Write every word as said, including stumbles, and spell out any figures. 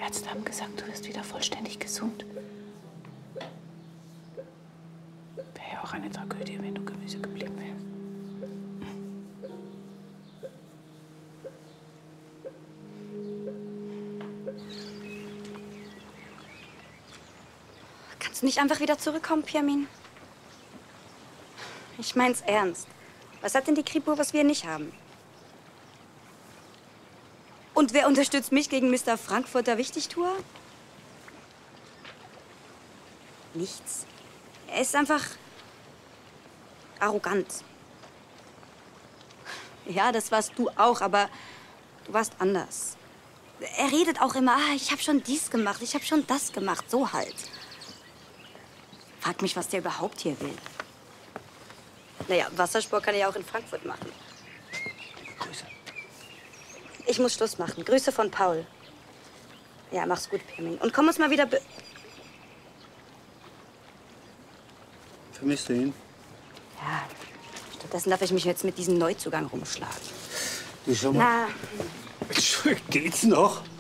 Ärzte haben gesagt, du wirst wieder vollständig gesund. Wäre ja auch eine Tragödie, wenn du Gemüse geblieben wärst. Kannst du nicht einfach wieder zurückkommen, Pirmin? Ich mein's ernst. Was hat denn die Kripo, was wir nicht haben? Und wer unterstützt mich gegen Mister Frankfurter Wichtigtuer? Nichts. Er ist einfach arrogant. Ja, das warst du auch, aber du warst anders. Er redet auch immer, ah, ich habe schon dies gemacht, ich habe schon das gemacht, so halt. Frag mich, was der überhaupt hier will. Naja, Wassersport kann ich auch in Frankfurt machen. Grüße. Ich muss Schluss machen. Grüße von Paul. Ja, mach's gut, Pirmin. Und komm uns mal wieder be... Vermisst du ihn? Ja, stattdessen darf ich mich jetzt mit diesem Neuzugang rumschlagen. Du, schau mal. Na, Geht's noch?